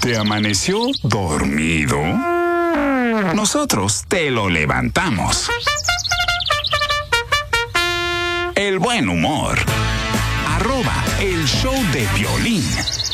¿Te amaneció dormido? Nosotros te lo levantamos. El buen humor. @el show de Piolín.